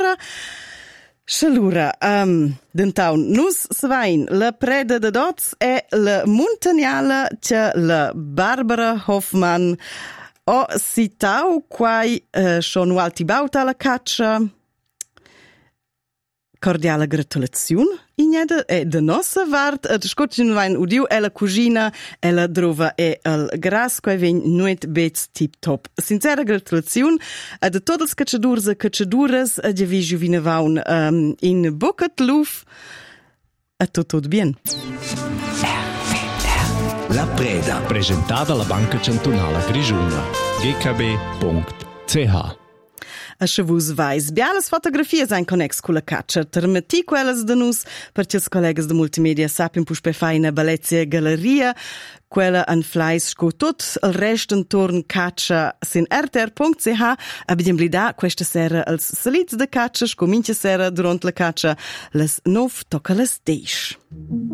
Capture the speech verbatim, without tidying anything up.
caccia. Scialura, um, d'entaun, nus svain la preda de dots è la montagnala che la Barbara Hoffmann o citau quai uh, schon alti bauta la caccia. Cordiale gratulazione, Igneda, e de nossa vart, ad scotchin vain udiu, e la cugina, e la drova, e el gras, quai vegn nuet bets tip top. Sincera gratulazione, ad a todas cacciadures e cacciadures, ad javi juvina vaun um, in bucket luf, a tot tot bien. La Preda, presentata alla Banca Cantonala Grigiuna, g k b punct c h. A chavus vais bialas fotografias ein connex con la caccia. Termeti quellas de nus, perché os collegas de multimedia sapem pus per fai una bellezia galleria, quella an flais sco tot il rest intorn caccia sin r t r punct c h. Abbiamo blida questa sera als salits de caccia, sco mincha sera durant la caccia, les nov tocca les deish.